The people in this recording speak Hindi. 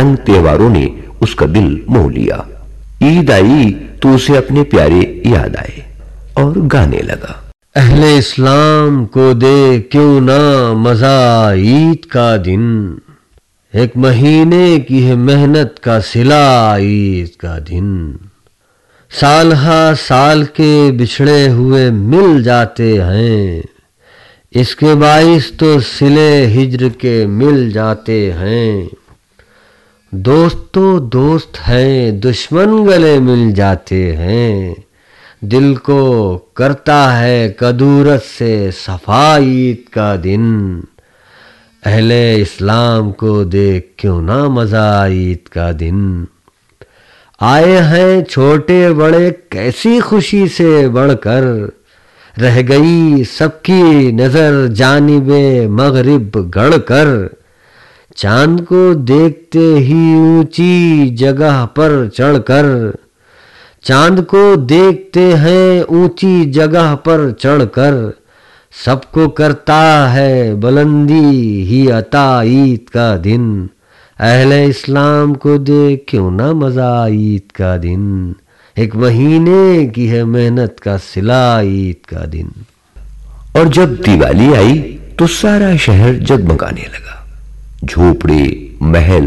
रंग त्योहारों ने उसका दिल मोह लिया। ईद आई तो उसे अपने प्यारे याद आए और गाने लगा। अहले इस्लाम को दे क्यों ना मजा ईद का दिन, एक महीने की है मेहनत का सिला ईद का दिन। साल हा साल के बिछड़े हुए मिल जाते हैं, इसके बाइस तो सिले हिज्र के मिल जाते हैं। दोस्तों दोस्त हैं दुश्मन गले मिल जाते हैं, दिल को करता है कदूरत से सफा ईद का दिन। अहले इस्लाम को देख क्यों ना मजा ईद का दिन। आए हैं छोटे बड़े कैसी खुशी से बढ़कर, रह गई सबकी नजर जानिबे मगरिब गढ़ कर। चांद को देखते ही ऊंची जगह पर चढ़कर, चांद को देखते हैं ऊंची जगह पर चढ़कर, सबको करता है बुलंदी ही अता ईद का दिन। अहले इस्लाम को देख क्यों ना मजा ईद का दिन, एक महीने की है मेहनत का सिला ईद का दिन। और जब दिवाली आई तो सारा शहर जगमगाने लगा। झोपड़े, महल